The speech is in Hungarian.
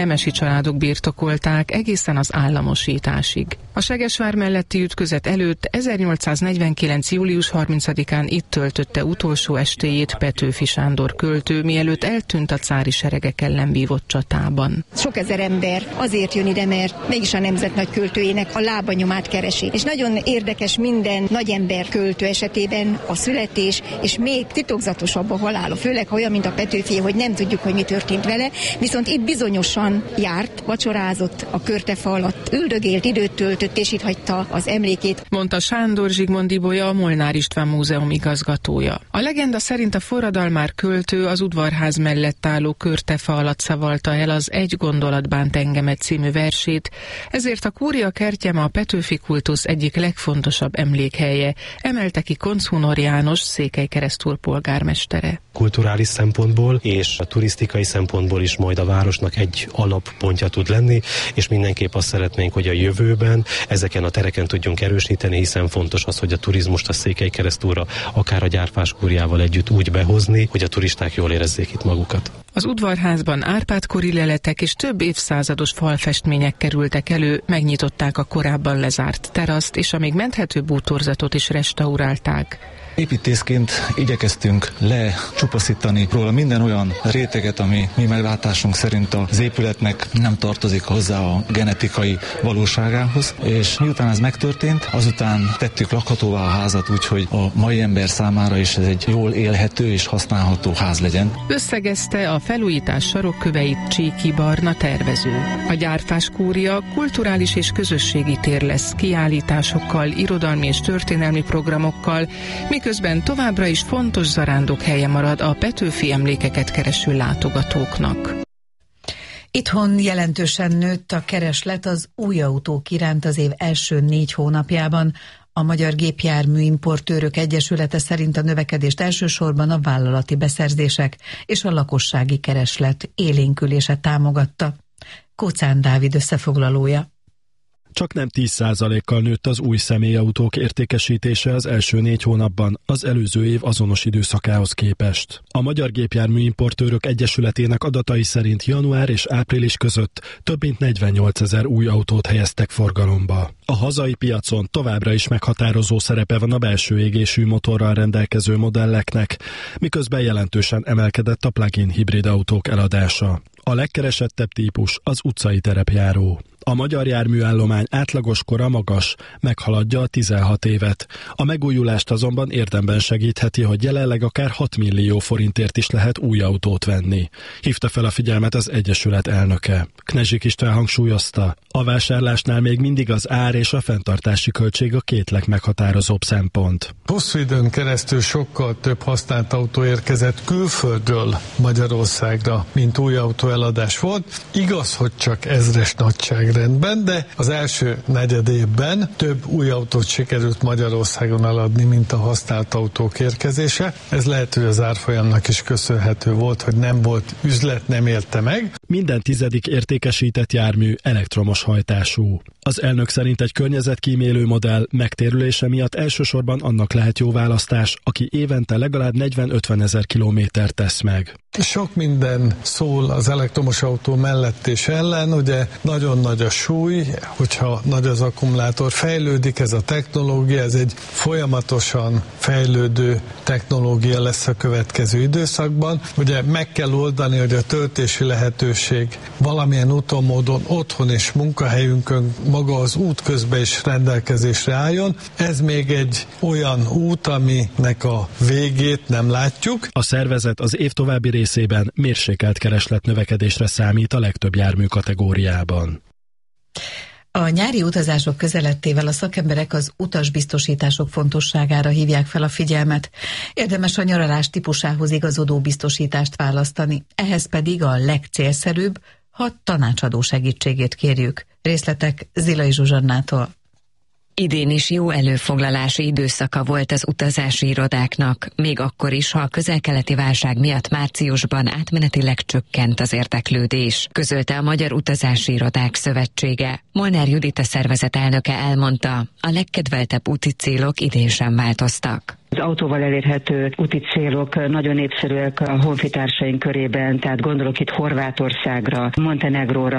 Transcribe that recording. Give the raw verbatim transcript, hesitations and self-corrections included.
nemesi családok birtokolták egészen az államosításig. A Segesvár melletti ütközet előtt ezernyolcszáznegyvenkilenc. július harmincadikán itt töltötte utolsó estéjét Petőfi Sándor költő, mielőtt eltűnt a cári seregek ellen vívott csatában. Sok ezer ember azért jön ide, mert mégis a nemzet nagy költőjének a lábanyomát keresi. És nagyon érdekes minden nagyember költő esetében a születés, és még titokzatosabb a halála, főleg ha olyan, mint a Petőfi, hogy nem tudjuk, hogy mi történt vele, viszont itt bizonyosan járt, vacsorázott a körtefa alatt, üldögélt, időt töltött, és itt hagyta az emlékét. Mondta Sándor Zsigmond Ibolya, a Molnár István Múzeum igazgatója. A legenda szerint a forradalmár költő az udvarház mellett álló körtefa alatt szavalta el az Egy gondolat bánt engemet című versét, ezért a kúria kertje ma a Petőfi kultusz egyik legfontosabb emlékhelye, emelte ki Koncz Hunor János, Székelykeresztúr polgármestere. Kulturális szempontból és a turisztikai szempontból is majd a városnak egy alappontja tud lenni, és mindenképp azt szeretnénk, hogy a jövőben ezeken a tereken tudjunk erősíteni, hiszen fontos az, hogy a turizmust a Székelykeresztúrra akár a Gyárfás kúriával együtt úgy behozni, hogy a turisták jól érezzék itt magukat. Az udvarházban Árpád-kori leletek és több évszázados falfestmények kerültek elő, megnyitották a korábban lezárt teraszt, és a még menthető bútorzatot is restaurálták. Építészként igyekeztünk lecsupaszítani róla minden olyan réteget, ami mi meglátásunk szerint az épületnek nem tartozik hozzá a genetikai valóságához, és miután ez megtörtént, azután tettük lakhatóvá a házat, úgyhogy a mai ember számára is ez egy jól élhető és használható ház legyen. Összegezte a felújítás sarokköveit Csíki Barna tervező. A Gyárfás kúria kulturális és közösségi tér lesz, kiállításokkal, irodalmi és történelmi programokkal, miközben továbbra is fontos zarándokhelye marad a Petőfi emlékeket kereső látogatóknak. Itthon jelentősen nőtt a kereslet az új autók iránt az év első négy hónapjában. A Magyar Gépjárműimportőrök Egyesülete szerint a növekedést elsősorban a vállalati beszerzések és a lakossági kereslet élénkülése támogatta. Kóczán Dávid összefoglalója. Csaknem tíz százalékkal nőtt az új személyautók értékesítése az első négy hónapban az előző év azonos időszakához képest. A Magyar Gépjárműimportőrök Egyesületének adatai szerint január és április között több mint negyvennyolcezer új autót helyeztek forgalomba. A hazai piacon továbbra is meghatározó szerepe van a belső égésű motorral rendelkező modelleknek, miközben jelentősen emelkedett a plug-in hibrid autók eladása. A legkeresettebb típus az utcai terepjáró. A magyar járműállomány átlagos kora magas, meghaladja a tizenhat évet. A megújulást azonban érdemben segítheti, hogy jelenleg akár hat millió forintért is lehet új autót venni. Hívta fel a figyelmet az Egyesület elnöke. Knezsik István hangsúlyozta, a vásárlásnál még mindig az ár és a fenntartási költség a két legmeghatározóbb szempont. Hosszú időn keresztül sokkal több használt autó érkezett külföldről Magyarországra, mint új autóeladás volt. Igaz, hogy csak ezres nagyságrendben, de az első negyed évben több új autót sikerült Magyarországon eladni, mint a használt autók érkezése. Ez lehet, hogy az árfolyamnak is köszönhető volt, hogy nem volt üzlet, nem érte meg. Minden tizedik értékesített jármű elektromos hajtású. Az elnök szerint egy környezetkímélő modell megtérülése miatt elsősorban annak lehet jó választás, aki évente legalább negyven-ötven ezer kilométert tesz meg. Sok minden szól az elektromos autó mellett és ellen, ugye nagyon nagy a súly, hogyha nagy az akkumulátor, fejlődik ez a technológia, ez egy folyamatosan fejlődő technológia lesz a következő időszakban. Ugye meg kell oldani, hogy a töltési lehetőség valamilyen úton, módon otthon és munkahelyünkön maga az út közben is rendelkezésre álljon. Ez még egy olyan út, aminek a végét nem látjuk. A szervezet az év további részében mérsékelt keresletnövekedésre számít a legtöbb jármű kategóriában. A nyári utazások közelettével a szakemberek az utasbiztosítások fontosságára hívják fel a figyelmet. Érdemes a nyaralás típusához igazodó biztosítást választani, ehhez pedig a legcélszerűbb, ha tanácsadó segítségét kérjük. Részletek Zilai Zsuzsannától. Idén is jó előfoglalási időszaka volt az utazási irodáknak, még akkor is, ha a közel-keleti válság miatt márciusban átmenetileg csökkent az érdeklődés, közölte a Magyar Utazási Irodák Szövetsége. Molnár Judit, a szervezet elnöke elmondta, a legkedveltebb úti célok idén sem változtak. Az autóval elérhető úti célok nagyon népszerűek a honfitársaink körében, tehát gondolok itt Horvátországra, Montenegróra,